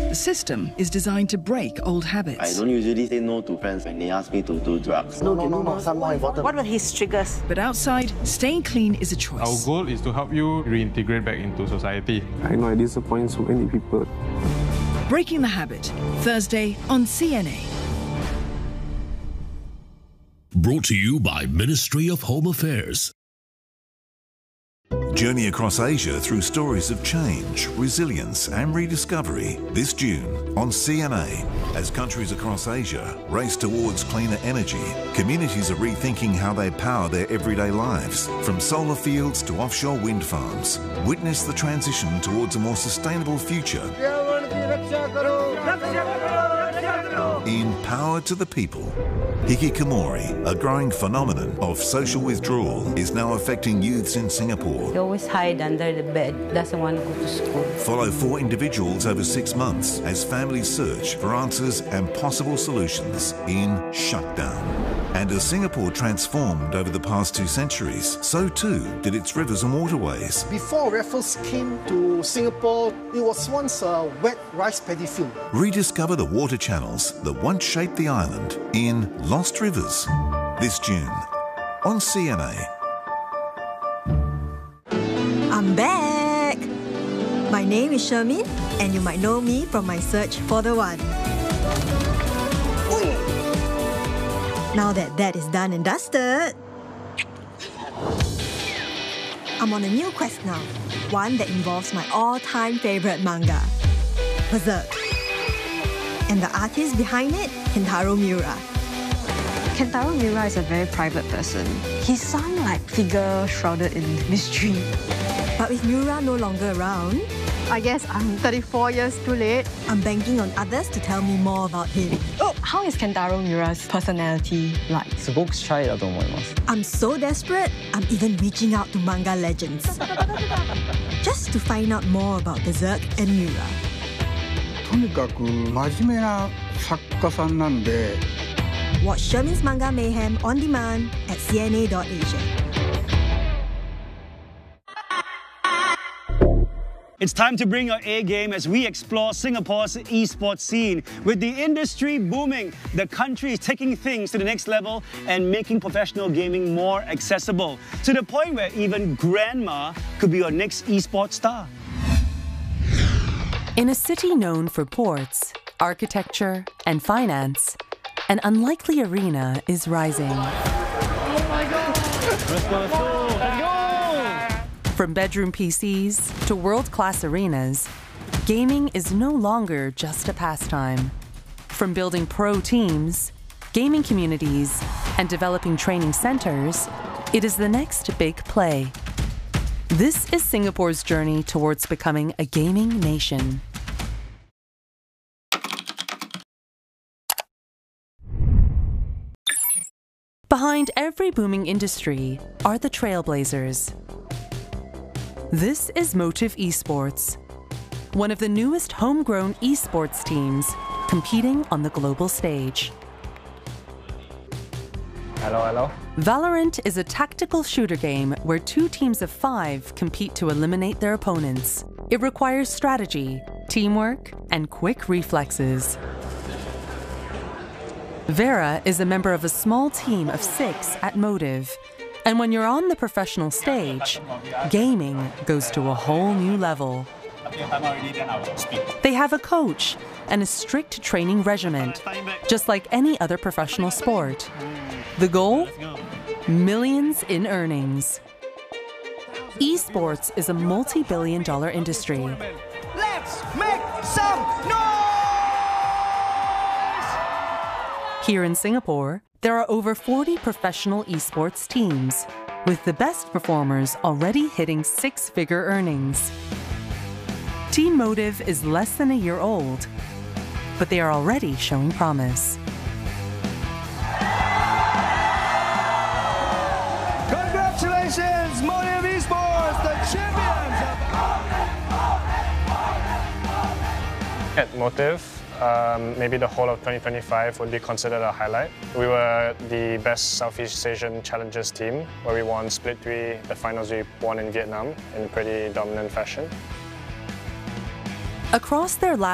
The system is designed to break old habits. I don't usually say no to friends when they ask me to do drugs. No, some more important. What were his triggers? But outside, staying clean is a choice. Our goal is to help you reintegrate back into society. I know I disappoint so many people. Breaking the Habit, Thursday on CNA. Brought to you by Ministry of Home Affairs. Journey across Asia through stories of change, resilience and rediscovery this June on CNA. As countries across Asia race towards cleaner energy, communities are rethinking how they power their everyday lives. From solar fields to offshore wind farms, witness the transition towards a more sustainable future. In Power to the People, hikikomori, a growing phenomenon of social withdrawal, is now affecting youths in Singapore. He always hide under the bed, doesn't want to go to school. Follow 4 individuals over 6 months as families search for answers and possible solutions in Shutdown. And as Singapore transformed over the past 2 centuries, so too did its rivers and waterways. Before Raffles came to Singapore, it was once a wet rice paddy field. Rediscover the water channels that once shaped the island in Lost Rivers this June on CNA. I'm back! My name is Shermin, and you might know me from my search for the one. Now that is done and dusted, I'm on a new quest now. One that involves my all-time favorite manga, Berserk. And the artist behind it, Kentaro Miura. Kentaro Miura is a very private person. He's some figure shrouded in mystery. But with Miura no longer around, I guess I'm 34 years too late. I'm banking on others to tell me more about him. Oh, how is Kentaro Miura's personality like? I'm so desperate, I'm even reaching out to manga legends. Just to find out more about Berserk and Miura. とにかく真面目な作家さんなんで。 Watch Shermin's Manga Mayhem on demand at cna.asia. It's time to bring your A game as we explore Singapore's esports scene. With the industry booming, the country is taking things to the next level and making professional gaming more accessible, to the point where even grandma could be your next esports star. In a city known for ports, architecture, and finance, an unlikely arena is rising. Oh my God! Let's go! From bedroom PCs to world-class arenas, gaming is no longer just a pastime. From building pro teams, gaming communities, and developing training centers, it is the next big play. This is Singapore's journey towards becoming a gaming nation. Behind every booming industry are the trailblazers. This is Motive Esports, one of the newest homegrown esports teams competing on the global stage. Hello. Valorant is a tactical shooter game where 2 teams of 5 compete to eliminate their opponents. It requires strategy, teamwork, and quick reflexes. Vera is a member of a small team of 6 at Motive. And when you're on the professional stage, gaming goes to a whole new level. They have a coach and a strict training regimen, just like any other professional sport. The goal? Millions in earnings. Esports is a multi-billion-dollar industry. Let's make some noise! Here in Singapore, there are over 40 professional esports teams, with the best performers already hitting 6-figure earnings. Team Motive is less than a year old, but they are already showing promise. Congratulations, Motive Esports, the champions! At Motive, maybe the whole of 2025 would be considered a highlight. We were the best Southeast Asian Challengers team, where we won Split 3, the finals we won in Vietnam in pretty dominant fashion. Across their last